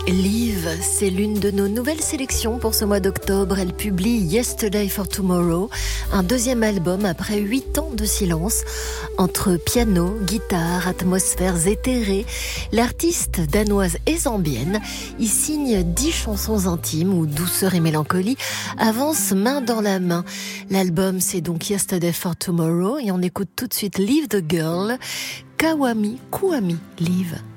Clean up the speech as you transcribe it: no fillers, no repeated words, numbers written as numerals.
Liv, c'est l'une de nos nouvelles sélections pour ce mois d'octobre. Elle publie Yesterday for Tomorrow, un deuxième album après 8 ans de silence. Entre piano, guitare, atmosphères éthérées, l'artiste danoise et zambienne y signe 10 chansons intimes où douceur et mélancolie avancent main dans la main. L'album, c'est donc Yesterday for Tomorrow et on écoute tout de suite Liv the Girl, Kawami Kuami Liv.